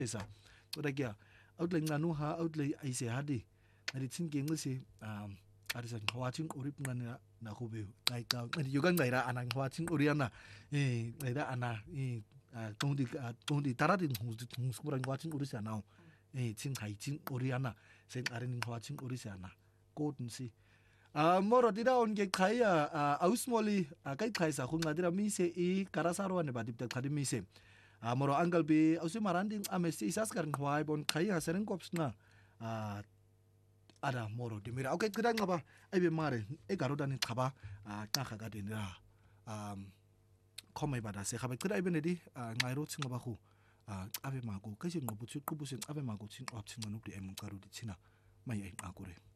esa ora kia outlay nganu ha outlay aise hadi ngari tin geng se arisan hwaching urip ngana na khube ngai ka ngani yogang ngai ra anang hwaching uriana ngai ra ana tongdi taradin hung skurang hwaching urisa now ching hai ching uriana sen arin hwaching urisa na kodun si moro tira on ge khaya ausmoli kai khai sa khunga tira mi se I karasaro ne badip tak thadi mi se moro angal bi ausi maranding amesi isas karing hwai bon khaya sereng kops na ada moro dimira okay kira ngaba aibe mare garoda ni khaba ta khaga denira khomai bada se khaba kira aibe nedi ngairo chingaba khu abe mago kaisi ngobu chu kubusen abe mago chin op chin manuk di em karu di china mai ai akure